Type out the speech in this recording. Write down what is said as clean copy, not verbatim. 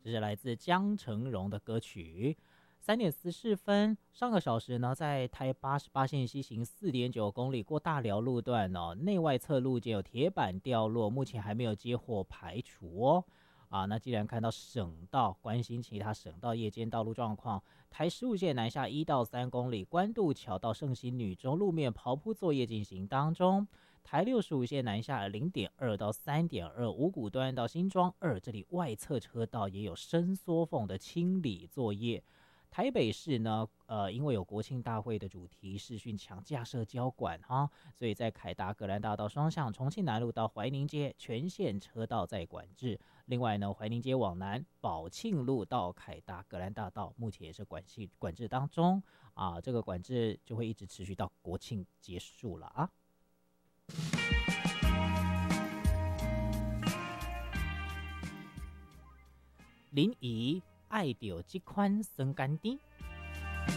这是来自江成荣的歌曲。3:14，上个小时呢，在台88线西行4.9公里过大寮路段哦，内外侧路间有铁板掉落，目前还没有接获排除哦。那既然看到省道，关心其他省道夜间道路状况。台15线南下1到3公里，关渡桥到圣心女中路面刨铺作业进行当中。台65线南下0.2到3.2，五股端到新庄2，这里外侧车道也有伸缩缝的清理作业。台北市呢，因为有国庆大会的主题视讯墙架设交管哈，所以在凯达格兰大道双向重庆南路到怀宁街全线车道在管制。另外呢，怀宁街往南宝庆路到凯达格兰大道目前也是管制当中这个管制就会一直持续到国庆结束了啊。林怡爱到这款酸甘甜，